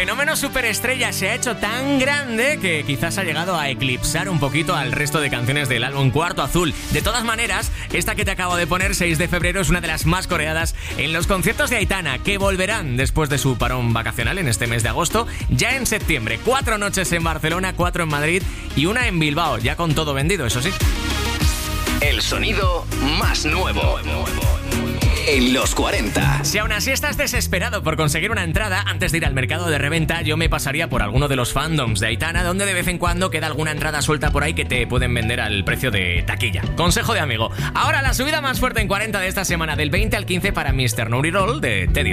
fenómeno superestrella se ha hecho tan grande que quizás ha llegado a eclipsar un poquito al resto de canciones del álbum Cuarto Azul. De todas maneras, esta que te acabo de poner, 6 de febrero, es una de las más coreadas en los conciertos de Aitana, que volverán después de su parón vacacional en este mes de agosto, ya en septiembre. 4 noches en Barcelona, 4 en Madrid y 1 en Bilbao, ya con todo vendido, eso sí. El sonido más nuevo en los 40. Si aún así estás desesperado por conseguir una entrada, antes de ir al mercado de reventa, yo me pasaría por alguno de los fandoms de Aitana, donde de vez en cuando queda alguna entrada suelta por ahí que te pueden vender al precio de taquilla. Consejo de amigo. Ahora la subida más fuerte en 40 de esta semana, del 20 al 15 para Mr. Naughty Roll de Teddy